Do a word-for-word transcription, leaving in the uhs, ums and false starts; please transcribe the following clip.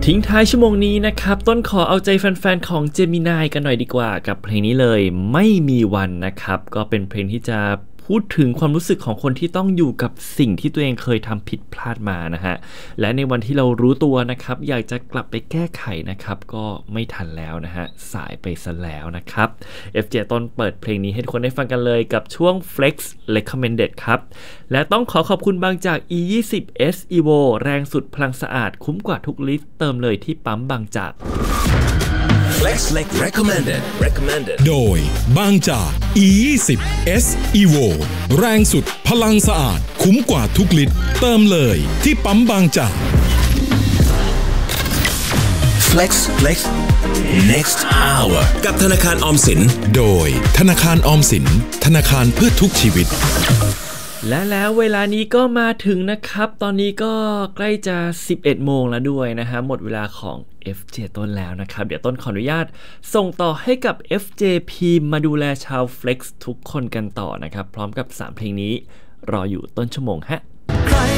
ทิ้งท้ายชั่วโมงนี้นะครับต้นขอเอาใจแฟนๆของเจมินายกันหน่อยดีกว่ากับเพลงนี้เลยไม่มีวันนะครับก็เป็นเพลงที่จะพูดถึงความรู้สึกของคนที่ต้องอยู่กับสิ่งที่ตัวเองเคยทำผิดพลาดมานะฮะและในวันที่เรารู้ตัวนะครับอยากจะกลับไปแก้ไขนะครับก็ไม่ทันแล้วนะฮะสายไปซะแล้วนะครับ เอฟ เจ ต้นเปิดเพลงนี้ให้ทุกคนได้ฟังกันเลยกับช่วง Flex Recommended ครับและต้องขอขอบคุณบางจาก อี ยี่สิบ เอส Evo แรงสุดพลังสะอาดคุ้มกว่าทุกลิตรเติมเลยที่ปั๊มบางจาก Flex Recommended Recommended โดยบางจาก อี ยี่สิบ เอส Evo แรงสุดพลังสะอาดคุ้มกว่าทุกลิตรเติมเลยที่ปั๊มบางจาก Flex Flex Next Hour กับธนาคารออมสินโดยธนาคารออมสินธนาคารเพื่อทุกชีวิตและแล้วเวลานี้ก็มาถึงนะครับตอนนี้ก็ใกล้จะสิบเอ็ดโมงแล้วด้วยนะฮะหมดเวลาของ เอฟ เจ ต้นแล้วนะครับเดี๋ยวต้นขออนุญาตส่งต่อให้กับ เอฟ เจ พี มาดูแลชาว Flex ทุกคนกันต่อนะครับพร้อมกับสามเพลงนี้รออยู่ต้นชั่วโมงฮะ